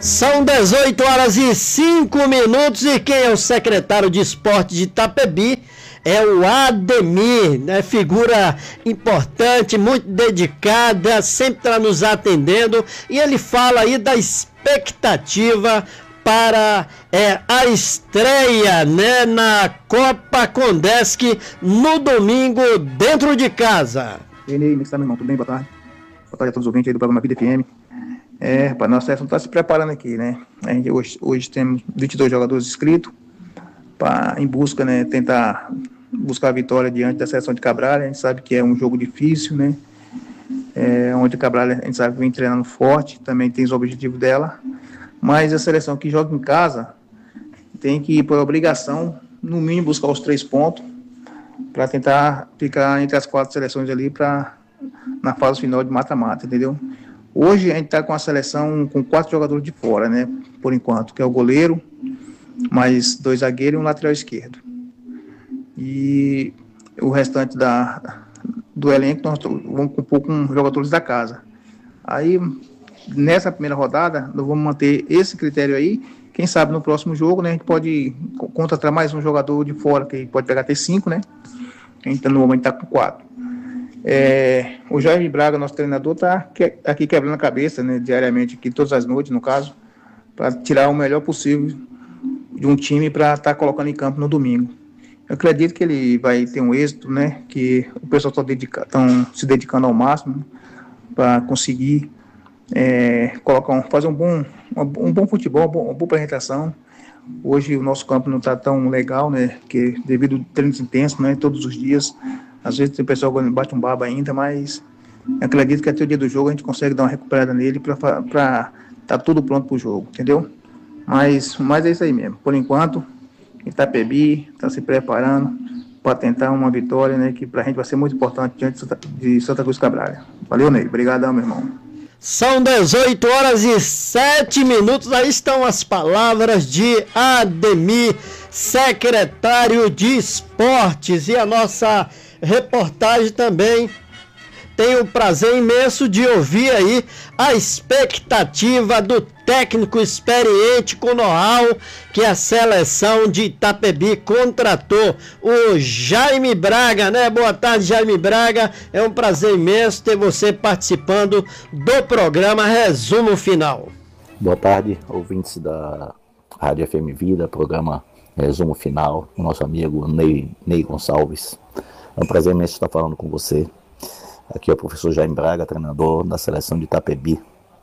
São 18 horas e 5 minutos e quem é o secretário de esporte de Itapebi é o Ademir, né? Figura importante, muito dedicada, sempre está nos atendendo e ele fala aí da expectativa para a estreia, né, na Copa Condesc no domingo dentro de casa. E aí, meu irmão, tudo bem? Boa tarde. Boa tarde a todos os ouvintes aí do programa Vida FM. Rapaz, nossa seleção está se preparando aqui, né? A gente hoje temos 22 jogadores inscritos em busca, né, tentar buscar a vitória diante da seleção de Cabralha. A gente sabe que é um jogo difícil, né? Onde a Cabralha, a gente sabe que vem treinando forte, também tem os objetivos dela, mas a seleção que joga em casa tem que, por obrigação, no mínimo buscar os 3 pontos para tentar ficar entre as 4 seleções ali na fase final de mata-mata, entendeu? Hoje a gente está com a seleção com 4 jogadores de fora, né? Por enquanto, que é o goleiro, mais 2 zagueiros e um lateral esquerdo. E o restante do elenco nós vamos compor com jogadores da casa. Aí, nessa primeira rodada, nós vamos manter esse critério aí. Quem sabe no próximo jogo, né, a gente pode contratar mais um jogador de fora, que pode pegar até 5, né? Então, no momento está com 4. O Jaime Braga, nosso treinador, está aqui quebrando a cabeça, né, diariamente, aqui, todas as noites, no caso, para tirar o melhor possível de um time para estar colocando em campo no domingo. Eu acredito que ele vai ter um êxito, né, que o pessoal estão se dedicando ao máximo para conseguir fazer um bom futebol, uma boa apresentação. Hoje o nosso campo não está tão legal, né, que devido ao treino intenso, né, todos os dias. Às vezes tem pessoal que bate um baba ainda, mas eu acredito que até o dia do jogo a gente consegue dar uma recuperada nele para estar tudo pronto para o jogo, entendeu? Mas é isso aí mesmo. Por enquanto, Itapebi está se preparando para tentar uma vitória, né, que para a gente vai ser muito importante diante de Santa Cruz Cabralha. Valeu, Ney. Obrigadão, meu irmão. São 18 horas e 7 minutos. Aí estão as palavras de Ademir, secretário de Esportes. E a nossa reportagem também tem o prazer imenso de ouvir aí a expectativa do técnico experiente com know-how que a seleção de Itapebi contratou, o Jaime Braga, né? Boa tarde, Jaime Braga. É um prazer imenso ter você participando do programa Resumo Final. Boa tarde, ouvintes da Rádio FM Vida, programa Resumo Final, o nosso amigo Ney Gonçalves. É um prazer imenso estar falando com você. Aqui é o professor Jaime Braga, treinador da seleção de Itapebi.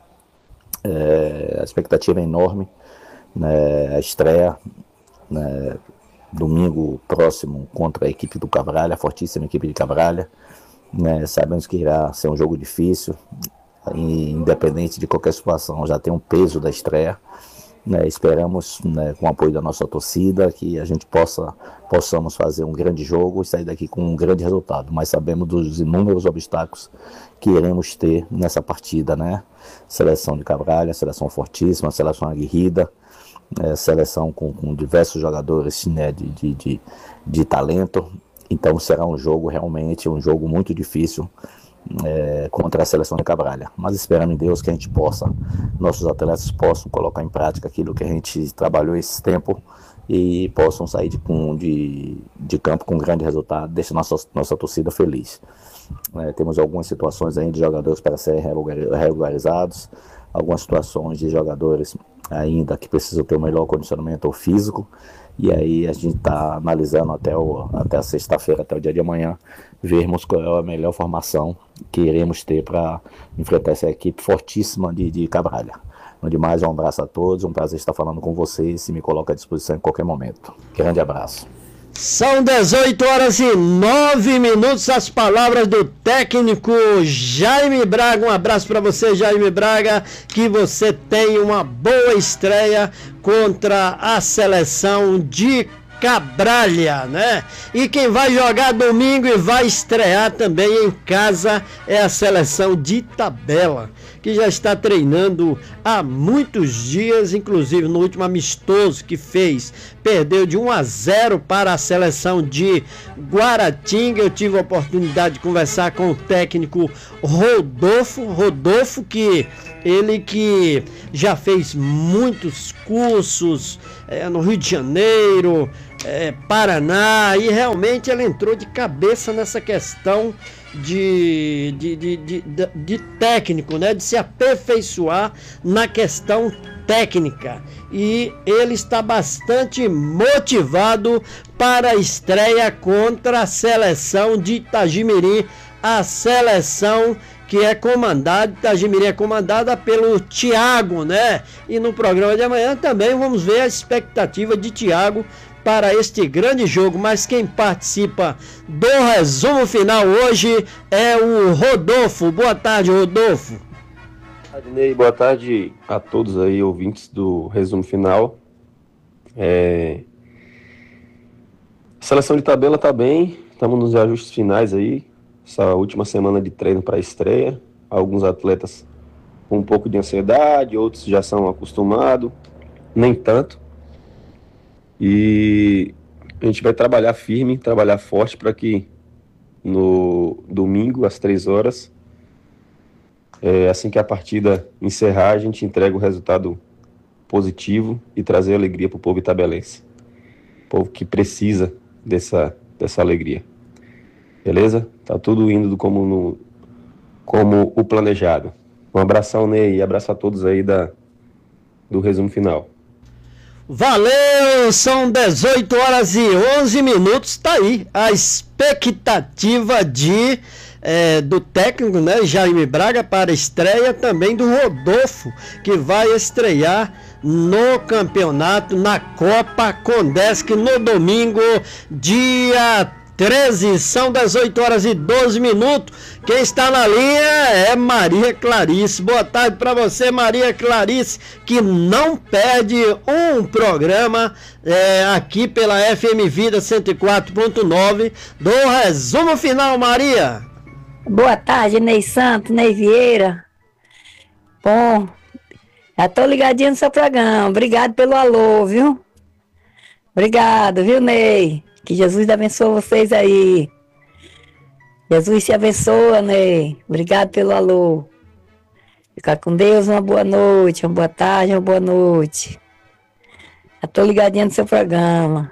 A expectativa é enorme, né? A estreia, né, domingo próximo contra a equipe do Cabralha, a fortíssima equipe de Cabralha, né? Sabemos que irá ser um jogo difícil, independente de qualquer situação, já tem um peso da estreia. Né, esperamos, né, com o apoio da nossa torcida, que a gente possamos fazer um grande jogo e sair daqui com um grande resultado, mas sabemos dos inúmeros obstáculos que iremos ter nessa partida, né? Seleção de Cabralha, seleção fortíssima, seleção aguerrida, seleção com diversos jogadores, né, de talento. Então será um jogo realmente, um jogo muito difícil, contra a seleção de Cabralha, mas esperamos em Deus que a gente nossos atletas possam colocar em prática aquilo que a gente trabalhou esse tempo e possam sair de campo com um grande resultado, deixar nossa torcida feliz. Temos algumas situações aí de jogadores para serem regularizados, algumas situações de jogadores ainda que precisam ter o melhor condicionamento físico, e aí a gente está analisando até a sexta-feira, até o dia de amanhã, vermos qual é a melhor formação que iremos ter para enfrentar essa equipe fortíssima de Cabralha. No demais, um abraço a todos, um prazer estar falando com vocês e me coloco à disposição em qualquer momento. Grande abraço. São 18 horas e 9 minutos, as palavras do técnico Jaime Braga. Um abraço para você, Jaime Braga, que você tenha uma boa estreia contra a seleção de Cabralha, né? E quem vai jogar domingo e vai estrear também em casa é a seleção de Itabela, que já está treinando há muitos dias, inclusive no último amistoso que fez, perdeu de 1-0 para a seleção de Guaratinga. Eu tive a oportunidade de conversar com o técnico Rodolfo, que ele que já fez muitos cursos no Rio de Janeiro, Paraná, e realmente ele entrou de cabeça nessa questão de técnico, né? De se aperfeiçoar na questão técnica, e ele está bastante motivado para a estreia contra a seleção de Itagimirim, a seleção que é comandada, Itagimirim é comandada pelo Thiago, né? E no programa de amanhã também vamos ver a expectativa de Thiago para este grande jogo, mas quem participa do resumo final hoje é o Rodolfo. Boa tarde, Rodolfo. Boa tarde, Ney. Boa tarde a todos aí, ouvintes do resumo final. A seleção de tabela tá bem, estamos nos ajustes finais aí, essa última semana de treino para a estreia. Alguns atletas com um pouco de ansiedade, outros já são acostumados, nem tanto. E a gente vai trabalhar firme, trabalhar forte para que no domingo, às 3 horas, assim que a partida encerrar, a gente entrega o resultado positivo e trazer alegria para o povo itabelense. Povo que precisa dessa alegria. Beleza? Tá tudo indo como o planejado. Um abração, Ney, e abraço a todos aí do resumo final. Valeu, são 18 horas e 11 minutos, tá aí a expectativa do técnico, né, Jaime Braga, para a estreia também do Rodolfo, que vai estrear no campeonato, na Copa Condesc, no domingo, dia 13, são 18 horas e 12 minutos. Quem está na linha é Maria Clarice. Boa tarde para você, Maria Clarice, que não perde um programa aqui pela FM Vida 104.9 do resumo final, Maria. Boa tarde, Ney Santos, Ney Vieira. Bom, já tô ligadinho no seu programa. Obrigado pelo alô, viu? Obrigado, viu, Ney? Que Jesus abençoe vocês aí. Jesus te abençoa, Ney. Obrigado pelo alô. Fica com Deus, uma boa noite, uma boa tarde, uma boa noite. Já tô ligadinho no seu programa.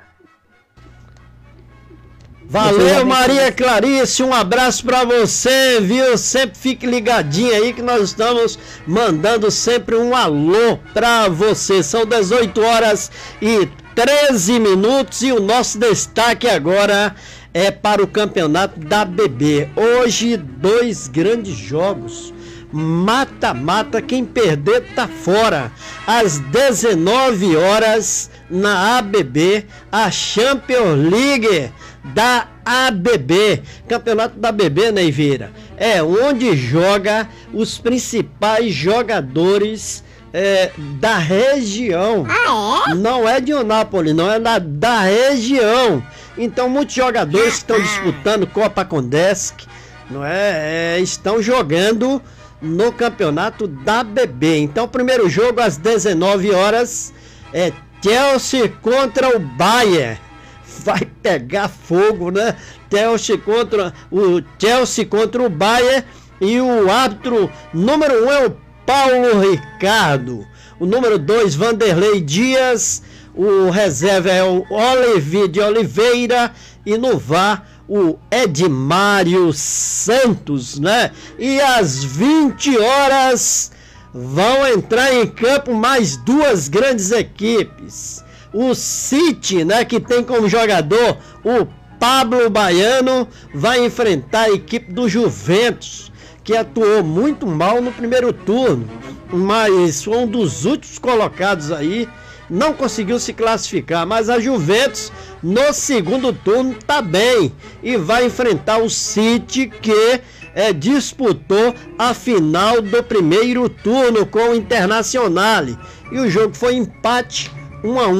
Valeu, Maria Clarice, um abraço pra você, viu? Sempre fique ligadinho aí que nós estamos mandando sempre um alô pra você. São 18 horas e 13 minutos e o nosso destaque agora é para o campeonato da ABB. Hoje, 2 grandes jogos. Mata-mata, quem perder tá fora. Às 19 horas na ABB, a Champions League da ABB. Campeonato da ABB, né, Ivira? É onde joga os principais jogadores da região. Não é de Onápolis, não, é da região. Então muitos jogadores que estão disputando Copa Condesc, não estão jogando no campeonato da ABB. Então o primeiro jogo às 19 horas é Chelsea contra o Bayern. Vai pegar fogo, né? Chelsea contra o Bayern, e o árbitro número 1 é o Paulo Ricardo. O número 2, Vanderlei Dias. O reserva é o Olivier de Oliveira. E no VAR, o Edmário Santos, né? E às 20 horas vão entrar em campo mais 2 grandes equipes. O City, né, que tem como jogador o Pablo Baiano, vai enfrentar a equipe do Juventus, que atuou muito mal no primeiro turno, mas foi um dos últimos colocados aí, não conseguiu se classificar, mas a Juventus no segundo turno tá bem e vai enfrentar o City, que disputou a final do primeiro turno com o Internazionale, e o jogo foi empate 1-1,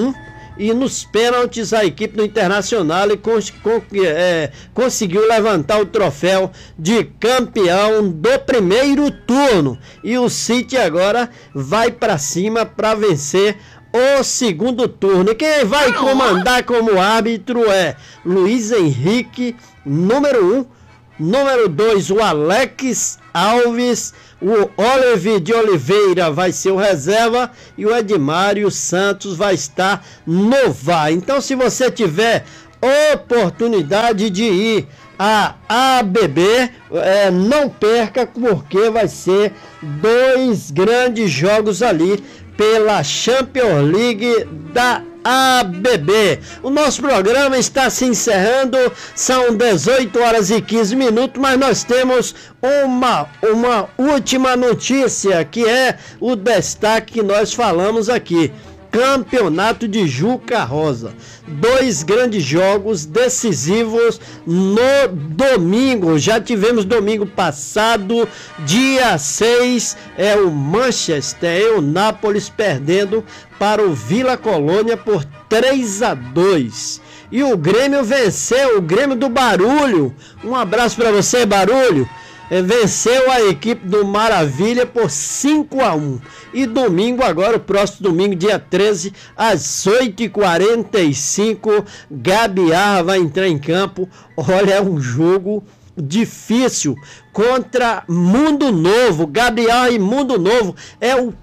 e nos pênaltis a equipe do Internacional conseguiu levantar o troféu de campeão do primeiro turno. E o City agora vai para cima para vencer o segundo turno. E quem vai comandar como árbitro é Luiz Henrique, número 1. Número 2, o Alex Alves. O Oliver de Oliveira vai ser o reserva e o Edmário Santos vai estar no VAR. Então, se você tiver oportunidade de ir à ABB, não perca, porque vai ser 2 grandes jogos ali pela Champions League da ABB. O nosso programa está se encerrando, são 18 horas e 15 minutos, mas nós temos uma última notícia, que é o destaque que nós falamos aqui. Campeonato de Juca Rosa. 2 grandes jogos decisivos no domingo. Já tivemos domingo passado, dia 6, o Manchester, o Nápoles perdendo para o Vila Colônia por 3-2. E o Grêmio venceu, o Grêmio do Barulho. Um abraço para você, Barulho. Venceu a equipe do Maravilha por 5-1. E domingo agora, o próximo domingo, dia 13, às 8h45, Gabiarra vai entrar em campo. Olha, é um jogo difícil contra Mundo Novo. Gabiarra e Mundo Novo é um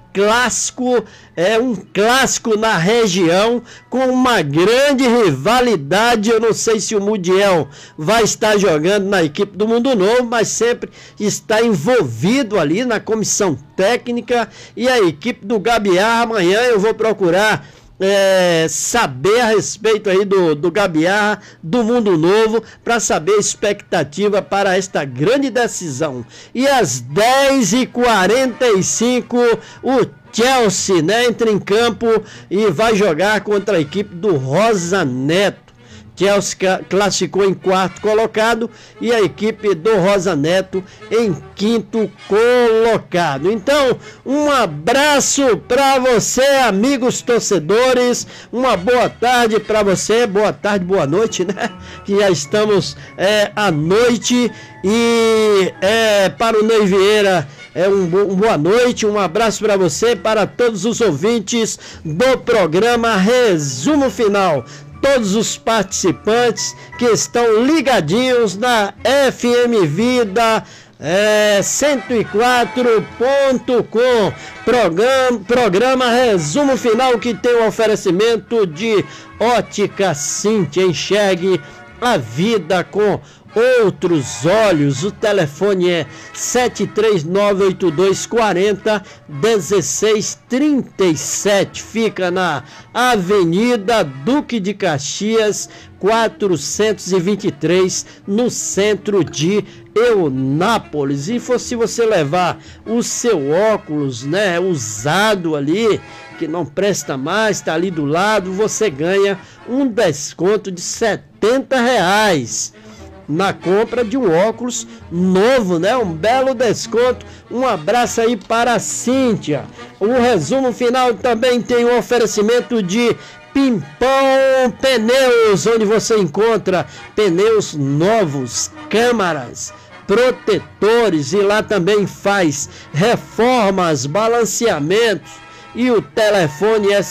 clássico na região, com uma grande rivalidade. Eu não sei se o Mudiel vai estar jogando na equipe do Mundo Novo, mas sempre está envolvido ali na comissão técnica. E a equipe do Gabiarra, amanhã eu vou procurar saber a respeito aí do Gabiarra, do Mundo Novo, para saber a expectativa para esta grande decisão. E às 10h45 o Chelsea, entra em campo e vai jogar contra a equipe do Rosa Neto. Chelsea classificou em 4º colocado e a equipe do Rosa Neto em 5º colocado. Então, um abraço para você, amigos torcedores. Uma boa tarde para você. Boa tarde, boa noite, que já estamos à noite. E para o Ney Vieira, boa noite, um abraço para você, para todos os ouvintes do programa Resumo Final. Todos os participantes que estão ligadinhos na FM Vida 104.com. Programa Resumo Final, que tem o oferecimento de Ótica Cintia. Enxergue a vida com outros olhos. O telefone é 73982401637. Fica na Avenida Duque de Caxias 423, no centro de Eunápolis. E se você levar o seu óculos, usado ali, que não presta mais, está ali do lado, você ganha um desconto de R$70 na compra de um óculos novo, um belo desconto. Um abraço aí para a Cíntia. O Resumo Final também tem um oferecimento de Pimpão Pneus, onde você encontra pneus novos, câmaras, protetores, e lá também faz reformas, balanceamentos. E o telefone é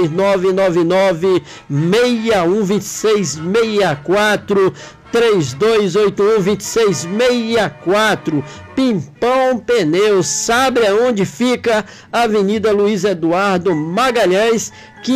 73999612664, 32812664. Pimpão Pneus. Sabe aonde fica? Avenida Luiz Eduardo Magalhães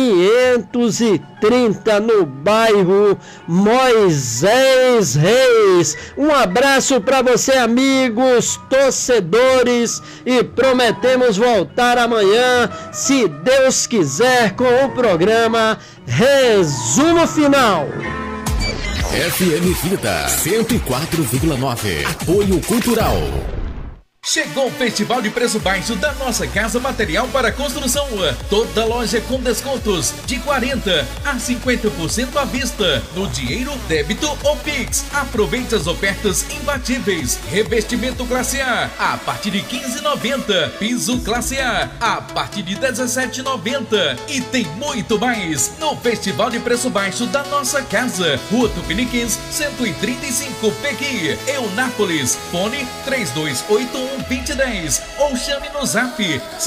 530, no bairro Moisés Reis. Um abraço para você, amigos torcedores, e prometemos voltar amanhã, se Deus quiser, com o programa Resumo Final. FM Vida 104,9. Apoio Cultural. Chegou o Festival de Preço Baixo da Nossa Casa Material para Construção. Toda loja com descontos de 40% a 50% à vista, no dinheiro, débito ou Pix. Aproveite as ofertas imbatíveis. Revestimento classe A partir de R$ 15,90. Piso classe A partir de R$ 17,90. E tem muito mais no Festival de Preço Baixo da Nossa Casa. Rua Tupiniquins, 135 Pequi, Eunápolis. Fone 3281 2010 ou chame no zap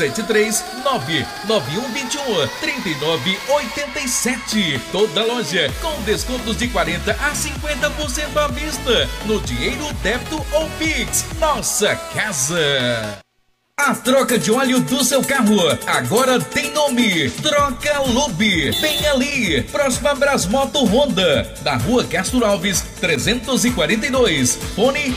739-9121-3987. Toda loja com descontos de 40% a 50% à vista, no dinheiro, débito ou Pix. Nossa Casa. A troca de óleo do seu carro agora tem nome: Troca Lube. Vem ali, próxima a Brasmoto Honda, na Rua Castro Alves 342. Fone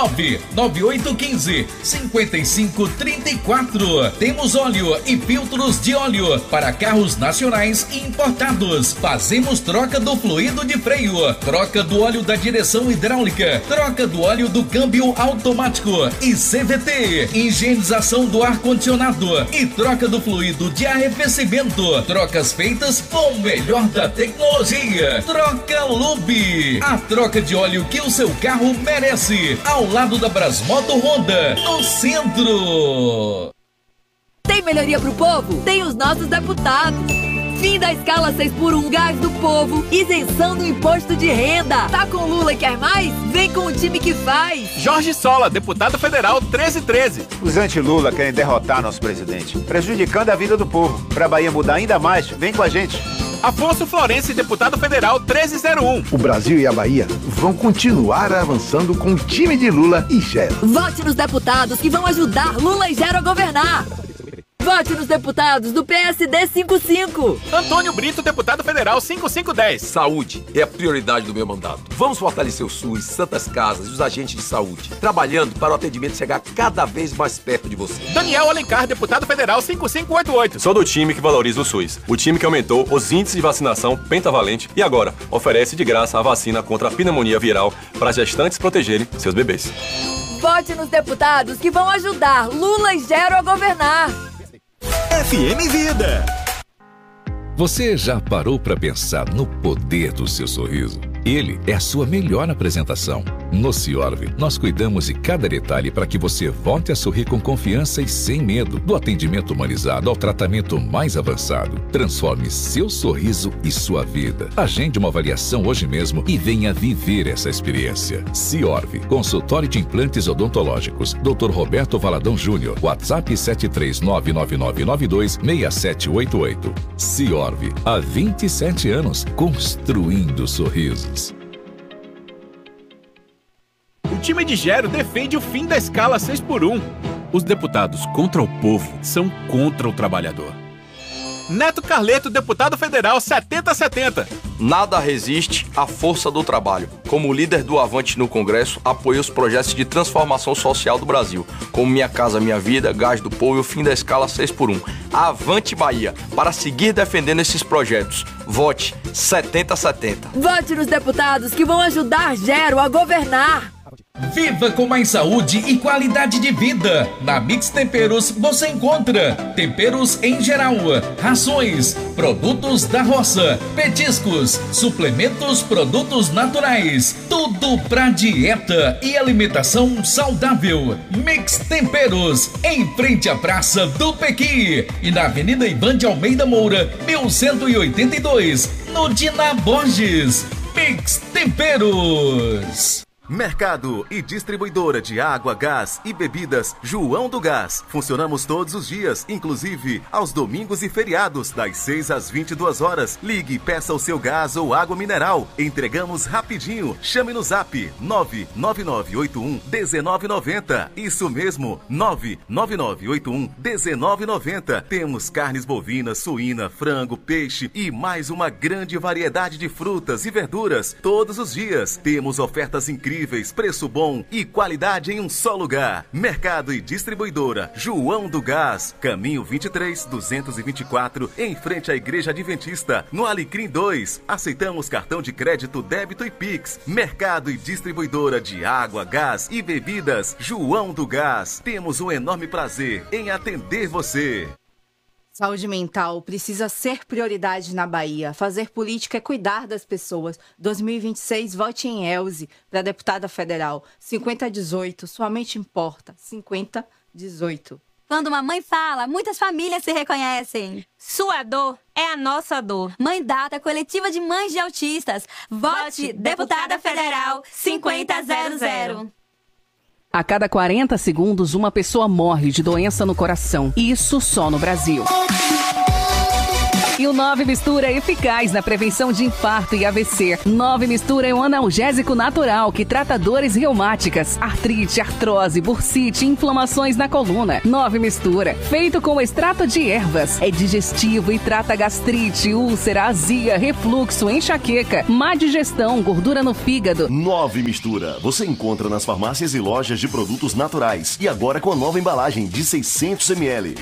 99815-5534. Temos óleo e filtros de óleo para carros nacionais e importados. Fazemos troca do fluido de freio, troca do óleo da direção hidráulica, troca do óleo do câmbio automático e CVT, higienização do ar-condicionado e troca do fluido de arrefecimento. Trocas feitas com o melhor da tecnologia. Troca Lube. A troca de óleo que o seu carro merece. Ao lado da Brasmoto Honda, no centro. Tem melhoria pro povo? Tem os nossos deputados. Fim da escala 6x1 Gás do Povo. Isenção do imposto de renda. Tá com Lula e quer mais? Vem com o time que faz. Jorge Sola, deputado federal 1313. Os anti-Lula querem derrotar nosso presidente, prejudicando a vida do povo. Pra Bahia mudar ainda mais, vem com a gente. Afonso Florencio, deputado federal 1301. O Brasil e a Bahia vão continuar avançando com o time de Lula e Gero. Vote nos deputados que vão ajudar Lula e Gero a governar. Vote nos deputados do PSD 55. Antônio Brito, deputado federal 5510. Saúde é a prioridade do meu mandato. Vamos fortalecer o SUS, Santas Casas e os agentes de saúde, trabalhando para o atendimento chegar cada vez mais perto de você. Daniel Alencar, deputado federal 5588. Sou do time que valoriza o SUS. O time que aumentou os índices de vacinação pentavalente e agora oferece de graça a vacina contra a pneumonia viral para gestantes protegerem seus bebês. Vote nos deputados que vão ajudar Lula e Gero a governar. FM Vida. Você já parou para pensar no poder do seu sorriso? Ele é a sua melhor apresentação. No Ciorv, nós cuidamos de cada detalhe para que você volte a sorrir com confiança e sem medo. Do atendimento humanizado ao tratamento mais avançado. Transforme seu sorriso e sua vida. Agende uma avaliação hoje mesmo e venha viver essa experiência. Ciorv, consultório de implantes odontológicos. Dr. Roberto Valadão Júnior. WhatsApp 73999926788. Ciorv, há 27 anos, construindo sorrisos. O time de Gero defende o fim da escala 6x1. Os deputados contra o povo são contra o trabalhador. Neto Carleto, deputado federal 7070. Nada resiste à força do trabalho. Como líder do Avante no Congresso, apoiei os projetos de transformação social do Brasil, como Minha Casa Minha Vida, Gás do Povo e o fim da escala 6x1. Avante Bahia, para seguir defendendo esses projetos. Vote 7070. Vote nos deputados que vão ajudar Gero a governar. Viva com mais saúde e qualidade de vida. Na Mix Temperos você encontra temperos em geral, rações, produtos da roça, petiscos, suplementos, produtos naturais, tudo pra dieta e alimentação saudável. Mix Temperos, em frente à Praça do Pequi e na Avenida Ivan de Almeida Moura, 1182, no Dina Borges. Mix Temperos. Mercado e distribuidora de água, gás e bebidas João do Gás. Funcionamos todos os dias, inclusive aos domingos e feriados, das 6 às 22 horas. Ligue e peça o seu gás ou água mineral. Entregamos rapidinho. Chame no zap 99981-1990. Isso mesmo, 99981-1990. Temos carnes bovinas, suína, frango, peixe e mais uma grande variedade de frutas e verduras todos os dias. Temos ofertas incríveis incríveis, preço bom e qualidade em um só lugar. Mercado e distribuidora João do Gás, Caminho 23, 224, em frente à Igreja Adventista, no Alecrim 2. Aceitamos cartão de crédito, débito e Pix. Mercado e distribuidora de água, gás e bebidas João do Gás. Temos um enorme prazer em atender você. Saúde mental precisa ser prioridade na Bahia. Fazer política é cuidar das pessoas. 2026, vote em Elze para deputada federal. 5018, sua mente importa. 5018. Quando uma mãe fala, muitas famílias se reconhecem. Sua dor é a nossa dor. Mãe Data, coletiva de mães de autistas. Vote deputada federal 5000. A cada 40 segundos, uma pessoa morre de doença no coração. Isso só no Brasil. E o 9 Mistura é eficaz na prevenção de infarto e AVC. 9 Mistura é um analgésico natural que trata dores reumáticas, artrite, artrose, bursite e inflamações na coluna. 9 Mistura, feito com extrato de ervas. É digestivo e trata gastrite, úlcera, azia, refluxo, enxaqueca, má digestão, gordura no fígado. 9 Mistura. Você encontra nas farmácias e lojas de produtos naturais. E agora com a nova embalagem de 600 ml.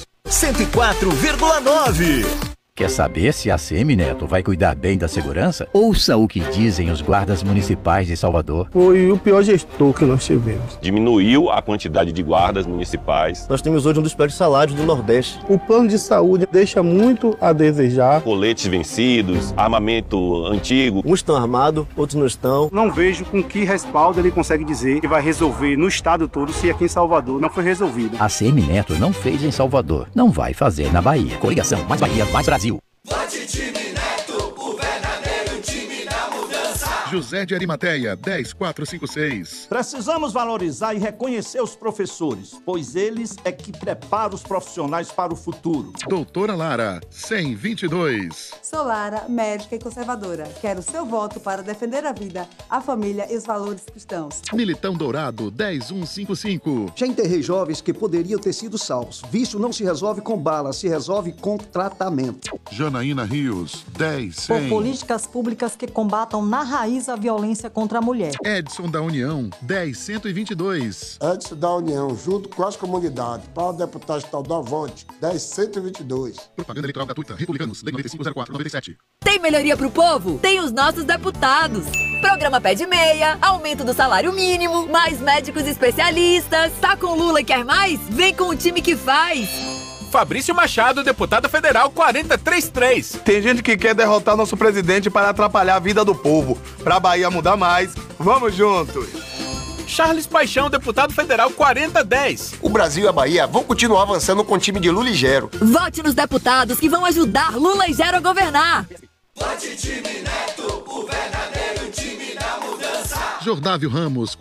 104,9. Quer saber se a ACM Neto vai cuidar bem da segurança? Ouça o que dizem os guardas municipais de Salvador. Foi o pior gestor que nós tivemos. Diminuiu a quantidade de guardas municipais. Nós temos hoje um dos piores salários do Nordeste. O plano de saúde deixa muito a desejar. Coletes vencidos, armamento antigo. Uns estão armados, outros não estão. Não vejo com que respaldo ele consegue dizer que vai resolver no estado todo se aqui em Salvador não foi resolvido. A ACM Neto não fez em Salvador, não vai fazer na Bahia. Coligação Mais Bahia, Mais Brasil. Vote time Neto, o verdadeiro time da mudança. José de Arimateia, 10456. Precisamos valorizar e reconhecer os professores, pois eles é que preparam os profissionais para o futuro. Doutora Lara, 122. Sou Lara, médica e conservadora. Quero seu voto para defender a vida, a família e os valores cristãos. Militão Dourado, 10155. Já enterrei jovens que poderiam ter sido salvos. Vício não se resolve com bala, se resolve com tratamento. Janaína Rios, 10100. Por políticas públicas que combatam na raiz a violência contra a mulher. Edson da União, 10122. Edson da União, junto com as comunidades, para o deputado estadual Avante, 10122. Propaganda eleitoral gratuita, Republicanos, Lei 9504/97. Tem melhoria pro povo? Tem os nossos deputados. Programa Pé de Meia, aumento do salário mínimo, mais médicos especialistas. Tá com Lula e quer mais? Vem com o time que faz. Fabrício Machado, deputado federal 433. Tem gente que quer derrotar nosso presidente para atrapalhar a vida do povo. Pra Bahia mudar mais, vamos juntos. Charles Paixão, deputado federal 4010. O Brasil e a Bahia vão continuar avançando com o time de Lula e Gero. Vote nos deputados que vão ajudar Lula e Gero a governar. Vote time Neto, o verdadeiro time da mudança. Jordávio Ramos,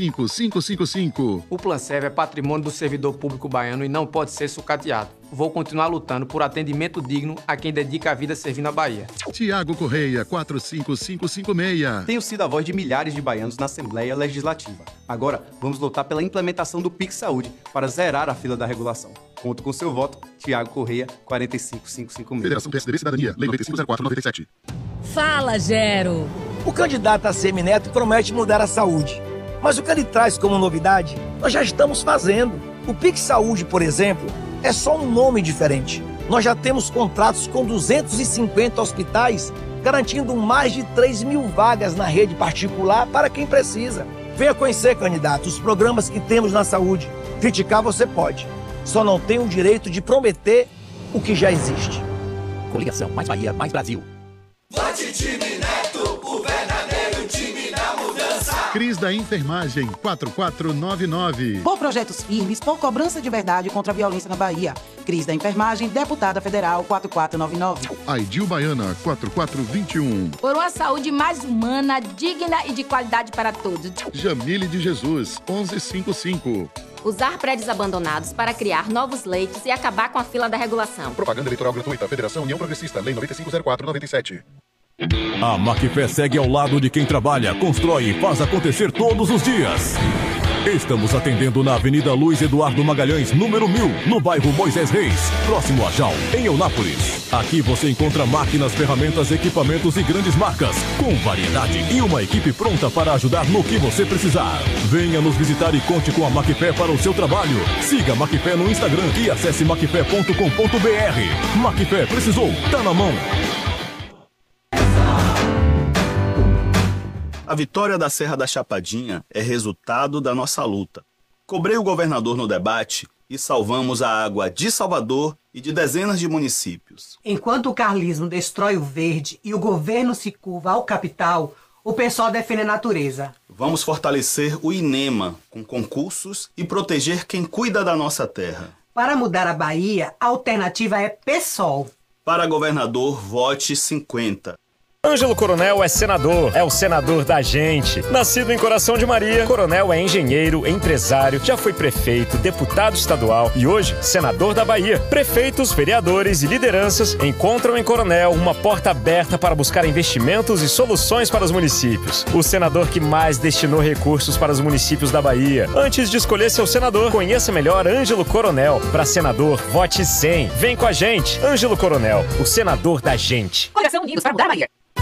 45555. O Planserv é patrimônio do servidor público baiano e não pode ser sucateado. Vou continuar lutando por atendimento digno a quem dedica a vida servindo a Bahia. Tiago Correia, 45556. Tenho sido a voz de milhares de baianos na Assembleia Legislativa. Agora, vamos lutar pela implementação do Pix Saúde para zerar a fila da regulação. Conto com seu voto, Tiago Correia, 45556. Federação PSDB Cidadania, Lei 9504/97. Fala, Gero! O candidato ACM Neto promete mudar a saúde. Mas o que ele traz como novidade, nós já estamos fazendo. O Pix Saúde, por exemplo, é só um nome diferente. Nós já temos contratos com 250 hospitais, garantindo mais de 3.000 vagas na rede particular para quem precisa. Venha conhecer, candidato, os programas que temos na saúde. Criticar você pode. Só não tem o direito de prometer o que já existe. Coligação Mais Bahia, Mais Brasil. Vote time Neto, o verdadeiro time da mudança. Cris da Enfermagem, 4499. Por projetos firmes, por cobrança de verdade contra a violência na Bahia. Cris da Enfermagem, deputada federal, 4499. Aidil Baiana, 4421. Por uma saúde mais humana, digna e de qualidade para todos. Jamile de Jesus, 1155. Usar prédios abandonados para criar novos leitos e acabar com a fila da regulação. Propaganda eleitoral gratuita. Federação União Progressista. Lei 9504/97. A Macfé segue ao lado de quem trabalha, constrói e faz acontecer todos os dias. Estamos atendendo na Avenida Luiz Eduardo Magalhães, número 1000, no bairro Moisés Reis, próximo a Jal, em Eunápolis. Aqui você encontra máquinas, ferramentas, equipamentos e grandes marcas, com variedade e uma equipe pronta para ajudar no que você precisar. Venha nos visitar e conte com a Macfé para o seu trabalho. Siga a Macfé no Instagram e acesse macfé.com.br. Macfé, precisou? Tá na mão. A vitória da Serra da Chapadinha é resultado da nossa luta. Cobrei o governador no debate e salvamos a água de Salvador e de dezenas de municípios. Enquanto o carlismo destrói o verde e o governo se curva ao capital, o pessoal defende a natureza. Vamos fortalecer o INEMA com concursos e proteger quem cuida da nossa terra. Para mudar a Bahia, a alternativa é PSOL. Para governador, vote 50. Ângelo Coronel é senador, é o senador da gente. Nascido em Coração de Maria, Coronel é engenheiro, empresário, já foi prefeito, deputado estadual e hoje senador da Bahia. Prefeitos, vereadores e lideranças encontram em Coronel uma porta aberta para buscar investimentos e soluções para os municípios. O senador que mais destinou recursos para os municípios da Bahia. Antes de escolher seu senador, conheça melhor Ângelo Coronel. Para senador, vote 100. Vem com a gente. Ângelo Coronel, o senador da gente. Coligação Unidos para mudar a Bahia.